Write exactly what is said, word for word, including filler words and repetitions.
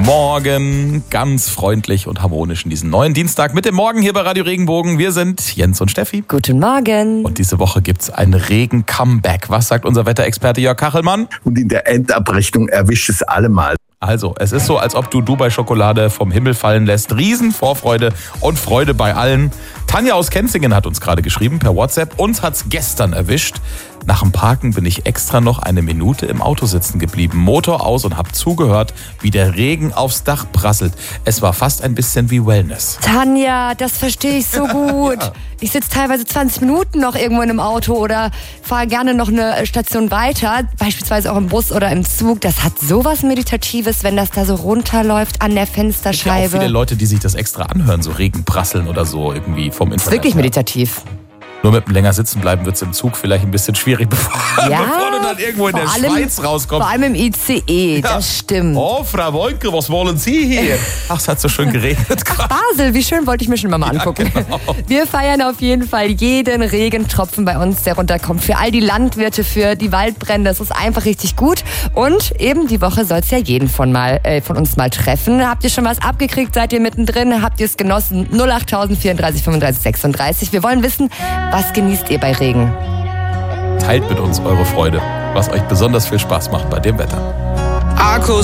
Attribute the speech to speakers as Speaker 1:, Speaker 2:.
Speaker 1: Morgen, ganz freundlich und harmonisch in diesen neuen Dienstag mit dem Morgen hier bei Radio Regenbogen. Wir sind Jens und Steffi.
Speaker 2: Guten Morgen.
Speaker 1: Und diese Woche gibt's ein Regen-Comeback. Was sagt unser Wetterexperte Jörg Kachelmann?
Speaker 3: Und in der Endabrechnung erwischt es alle mal.
Speaker 1: Also, es ist so, als ob du Dubai-Schokolade vom Himmel fallen lässt. Riesenvorfreude und Freude bei allen. Tanja aus Kenzingen hat uns gerade geschrieben per WhatsApp. Uns hat's gestern erwischt. Nach dem Parken bin ich extra noch eine Minute im Auto sitzen geblieben, Motor aus und hab zugehört, wie der Regen aufs Dach prasselt. Es war fast ein bisschen wie Wellness.
Speaker 2: Tanja, das verstehe ich so gut. Ja. Ich sitze teilweise zwanzig Minuten noch irgendwo in einem Auto oder fahre gerne noch eine Station weiter, beispielsweise auch im Bus oder im Zug. Das hat sowas Meditatives, wenn das da so runterläuft an der Fensterscheibe.
Speaker 1: Es gibt ja auch viele Leute, die sich das extra anhören, so Regenprasseln oder so irgendwie vom Internet.
Speaker 2: Das ist wirklich meditativ.
Speaker 1: Nur mit dem länger sitzen bleiben wird es im Zug vielleicht ein bisschen schwierig, bevor,
Speaker 2: ja,
Speaker 1: bevor du dann irgendwo in der
Speaker 2: allem,
Speaker 1: Schweiz rauskommst.
Speaker 2: Vor allem im I C E, ja. Das stimmt.
Speaker 1: Oh, Frau Wolke, was wollen Sie hier? Ach, es hat so schön geregnet gerade.
Speaker 2: Basel, wie schön, wollte ich mir schon mal, mal angucken.
Speaker 1: Ja, genau.
Speaker 2: Wir feiern auf jeden Fall jeden Regentropfen bei uns, der runterkommt. Für all die Landwirte, für die Waldbrände, das ist einfach richtig gut. Und eben die Woche soll es ja jeden von, mal, äh, von uns mal treffen. Habt ihr schon was abgekriegt? Seid ihr mittendrin? Habt ihr es genossen? null acht vierunddreißig fünfunddreißig sechsunddreißig. Wir wollen wissen, was genießt ihr bei Regen?
Speaker 1: Teilt mit uns eure Freude, was euch besonders viel Spaß macht bei dem Wetter.
Speaker 4: Akkus